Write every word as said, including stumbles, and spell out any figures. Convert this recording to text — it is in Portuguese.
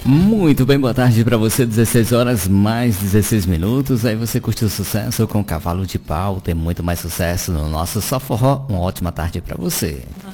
Muito bem, boa tarde pra você, dezesseis horas mais dezesseis minutos. Aí você curtiu o sucesso com Cavalo de Pau, tem muito mais sucesso no nosso Só Forró. Uma ótima tarde pra você.